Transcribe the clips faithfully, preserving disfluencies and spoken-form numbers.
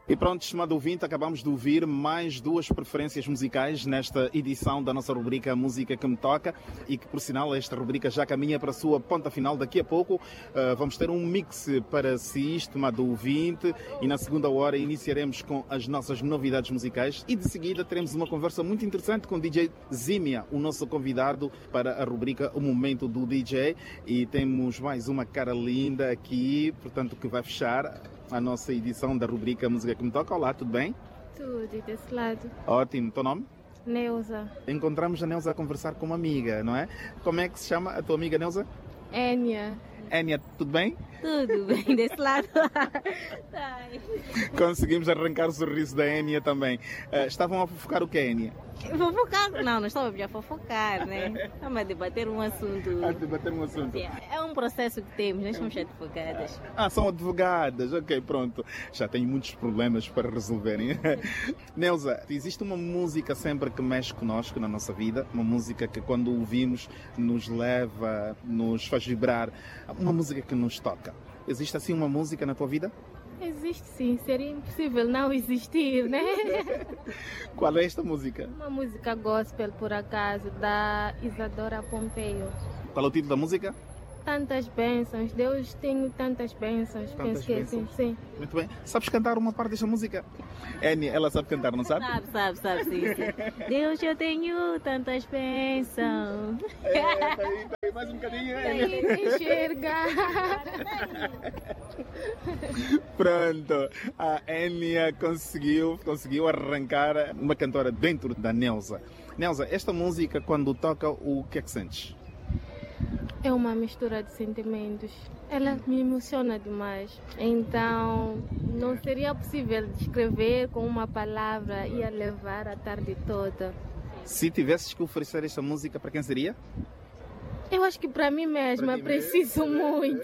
E pronto, estimado ouvinte, acabamos de ouvir mais duas preferências musicais nesta edição da nossa rubrica Música que Me Toca e que, por sinal, esta rubrica já caminha para a sua ponta final. Daqui a pouco uh, vamos ter um mix para si, estimado ouvinte, e na segunda hora iniciaremos com as nossas novidades musicais e de seguida teremos uma conversa muito interessante com o D J Zimia, o nosso convidado para a rubrica O Momento do D J, e temos mais uma cara linda aqui, portanto, que vai fechar a nossa edição da rubrica Música que Me Toca. Olá, tudo bem? Tudo, e desse lado? Ótimo. Teu nome? Neuza. Encontramos a Neuza a conversar com uma amiga, não é? Como é que se chama a tua amiga, Neuza? Énia. Énia, tudo bem? Tudo bem, desse lado. Conseguimos arrancar o sorriso da Énia também. Uh, estavam a fofocar o que, Énia? Fofocar? Não, não estávamos a fofocar, né? Estamos a debater um assunto. A debater um assunto. É um processo que temos, nós somos advogadas. Ah, são advogadas, ok, pronto. Já tenho muitos problemas para resolverem. Neuza, existe uma música sempre que mexe conosco na nossa vida, uma música que quando ouvimos nos leva, nos faz vibrar, uma música que nos toca. Existe assim uma música na tua vida? Existe sim, seria impossível não existir, né? Qual é esta música? Uma música gospel, por acaso, da Isadora Pompeio. Qual é o título da música? Tantas bênçãos, Deus tem tantas bênçãos, tantas penso que bênçãos. sim, sim. Muito bem. Sabes cantar uma parte desta música? Énia, ela sabe cantar, não sabe? Sabe, sabe, sabe, sim, sim. Deus, eu tenho tantas bênçãos. É, tá aí, tá aí, mais um bocadinho, Énia. Tem que enxergar. Pronto, a Énia conseguiu, conseguiu arrancar uma cantora dentro da Neuza. Neuza, esta música, quando toca, o que é que sentes? É uma mistura de sentimentos. Ela me emociona demais. Então, não seria possível descrever com uma palavra e a levar a tarde toda. Se tivesses que oferecer esta música, para quem seria? Eu acho que para mim mesma, ti preciso muito.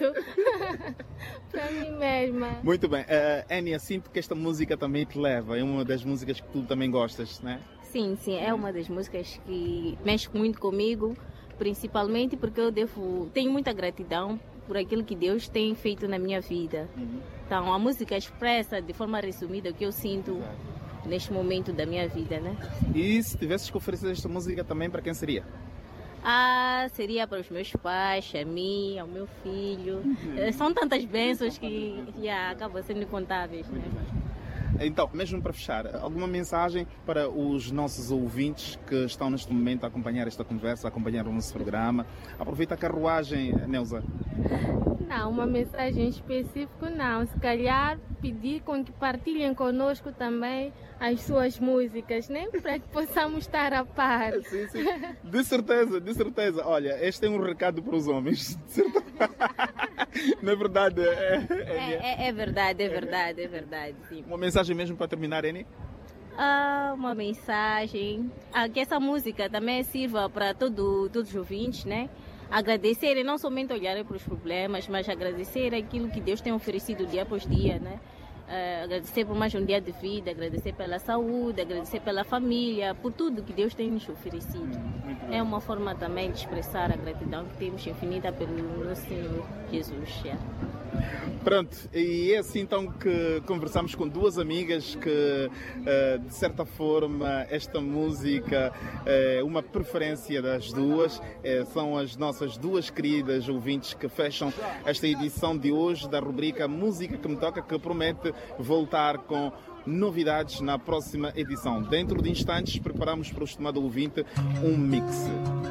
Para mim mesma. Muito bem. Uh, Énia, sinto que esta música também te leva. É uma das músicas que tu também gostas, né? Sim, sim. É uma das músicas que mexe muito comigo. Principalmente porque eu devo, tenho muita gratidão por aquilo que Deus tem feito na minha vida. Uhum. Então a música expressa de forma resumida o que eu sinto Exato. Neste momento da minha vida, né? E se tivesses que oferecer esta música também, para quem seria? Ah, seria para os meus pais, a mim, ao meu filho. Uhum. São tantas bênçãos que já acabam sendo incontáveis, né? Então, mesmo para fechar, alguma mensagem para os nossos ouvintes que estão neste momento a acompanhar esta conversa, a acompanhar o nosso programa? Aproveita a carruagem, Neuza. Não, uma mensagem específica não. Se calhar pedir com que partilhem conosco também as suas músicas, né? Para que possamos estar a par. Sim, sim. De certeza, de certeza. Olha, este é um recado para os homens. De certeza. Não é verdade? É, é, é, é verdade, é verdade, é verdade. Sim. Uma mensagem mesmo para terminar, Eni? Ah, uma mensagem. Ah, que essa música também sirva para todo, todos os ouvintes, né? Agradecerem, não somente olharem para os problemas, mas agradecer aquilo que Deus tem oferecido dia após dia, né? Uh, agradecer por mais um dia de vida, agradecer pela saúde, agradecer pela família, por tudo que Deus tem nos oferecido. É uma forma também de expressar a gratidão que temos infinita pelo nosso Senhor Jesus. Yeah. Pronto, e é assim então que conversamos com duas amigas que, de certa forma, esta música é uma preferência das duas. São as nossas duas queridas ouvintes que fecham esta edição de hoje da rubrica Música que Me Toca, que promete voltar com novidades na próxima edição. Dentro de instantes, preparamos para o estimado ouvinte um mix.